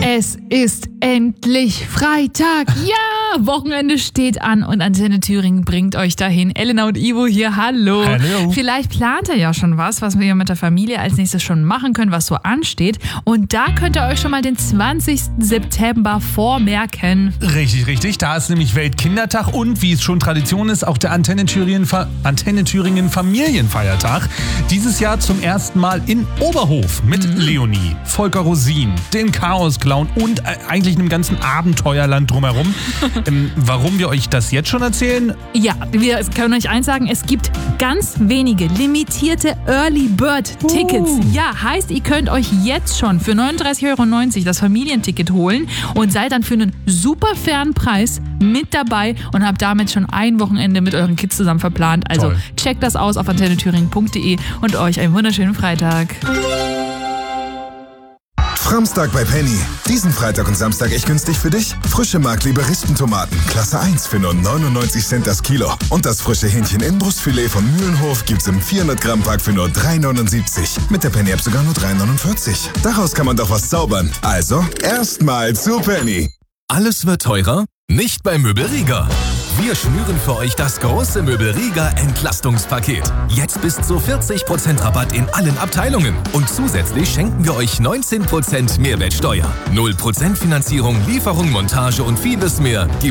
Es ist endlich Freitag. Ja, Wochenende steht an und Antenne Thüringen bringt euch dahin. Elena und Ivo hier, hallo. Hallo. Vielleicht plant ihr ja schon was wir mit der Familie als nächstes schon machen können, was so ansteht. Und da könnt ihr euch schon mal den 20. September vormerken. Richtig. Da ist nämlich Weltkindertag und, wie es schon Tradition ist, auch der Antenne Thüringen Familienfeiertag. Dieses Jahr zum ersten Mal in Oberhof mit Leonie, Volker Rosin, den Chaos-Clown und eigentlich einem ganzen Abenteuerland drumherum. Warum wir euch das jetzt schon erzählen? Ja, wir können euch eins sagen, es gibt ganz wenige limitierte Early Bird Tickets. Ja, heißt, ihr könnt euch jetzt schon für 39,90 € das Familienticket holen und seid dann für einen super fairen Preis mit dabei und habt damit schon ein Wochenende mit euren Kids zusammen verplant. Also Toll. checkt das aus auf antennethüringen.de und euch einen wunderschönen Freitag. Framstag bei Penny. Diesen Freitag und Samstag echt günstig für dich. Frische Mark-Liberistentomaten, Klasse 1 für nur 99 Cent das Kilo. Und das frische Hähnchen-Inbrustfilet von Mühlenhof gibt's im 400-Gramm-Pack für nur 3,79. Mit der Penny-App sogar nur 3,49. Daraus kann man doch was zaubern. Also, erstmal zu Penny. Alles wird teurer? Nicht bei Möbelrieger. Wir schnüren für euch das große Möbelrieger Entlastungspaket. Jetzt bis zu 40% Rabatt in allen Abteilungen. Und zusätzlich schenken wir euch 19% Mehrwertsteuer. 0% Finanzierung, Lieferung, Montage und vieles mehr.